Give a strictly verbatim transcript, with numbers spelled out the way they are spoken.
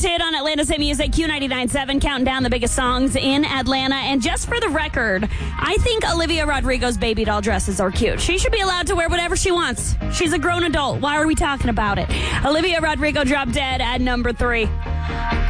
Hit on Atlanta's Hit Music, Q ninety-nine point seven, counting down the biggest songs in Atlanta. And just for the record, I think Olivia Rodrigo's baby doll dresses are cute. She should be allowed to wear whatever she wants. She's a grown adult. Why are we talking about it? Olivia Rodrigo dropped dead at number three.